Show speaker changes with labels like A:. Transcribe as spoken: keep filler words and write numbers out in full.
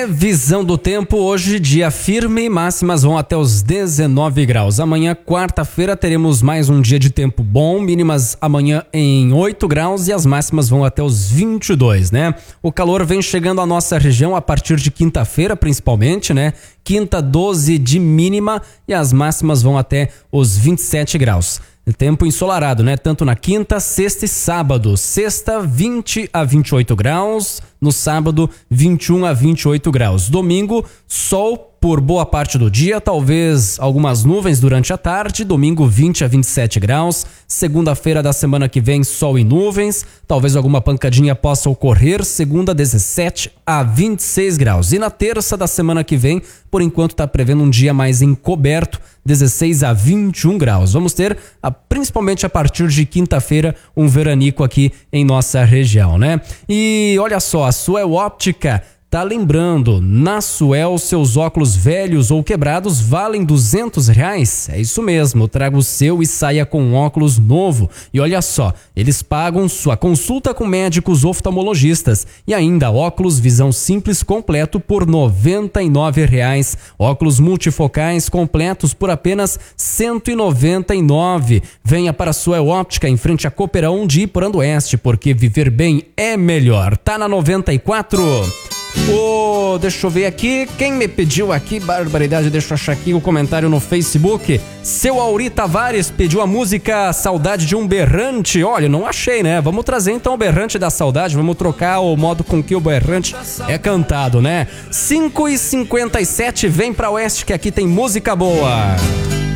A: Previsão do tempo hoje, dia firme, máximas vão até os dezenove graus. Amanhã, quarta-feira, teremos mais um dia de tempo bom, mínimas amanhã em oito graus e as máximas vão até os vinte e dois, né? O calor vem chegando à nossa região a partir de quinta-feira, principalmente, né? Quinta, doze de mínima e as máximas vão até os vinte e sete graus. Tempo ensolarado, né? Tanto na quinta, sexta e sábado. Sexta, vinte a vinte e oito graus. No sábado, vinte e um a vinte e oito graus. Domingo, sol por boa parte do dia, talvez algumas nuvens durante a tarde. Domingo, vinte a vinte e sete graus. Segunda-feira da semana que vem, sol e nuvens. Talvez alguma pancadinha possa ocorrer. Segunda, dezessete a vinte e seis graus. E na terça da semana que vem, por enquanto está prevendo um dia mais encoberto, dezesseis a vinte e um graus. Vamos ter, a, principalmente a partir de quinta-feira, um veranico aqui em nossa região, né? E olha só, a Suel Óptica tá lembrando, na Suel, seus óculos velhos ou quebrados valem duzentos reais. É isso mesmo, traga o seu e saia com um óculos novo. E olha só, eles pagam sua consulta com médicos oftalmologistas e ainda óculos visão simples completo por noventa e nove reais. Óculos multifocais completos por apenas cento e noventa e nove reais. Venha para a Suel Óptica em frente a Cooperão de Iporandoeste, porque viver bem é melhor. Tá na noventa e quatro. Oh, deixa eu ver aqui, quem me pediu aqui, barbaridade, deixa eu achar aqui o comentário no Facebook. Seu Auri Tavares pediu a música Saudade de um Berrante. Olha, não achei, né? Vamos trazer então o Berrante da Saudade, vamos trocar o modo com que o Berrante é cantado, né? cinco e cinquenta e sete, vem pra Oeste que aqui tem música boa.